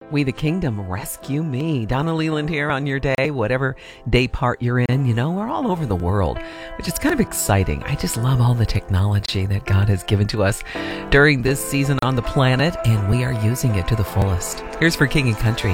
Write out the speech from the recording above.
We the Kingdom, rescue me. Donna Leland here on your day, whatever day part you're in. You know, we're all over the world, which is kind of exciting. I just love all the technology that God has given to us during this season on the planet, and we are using it to the fullest. Here's for King and Country.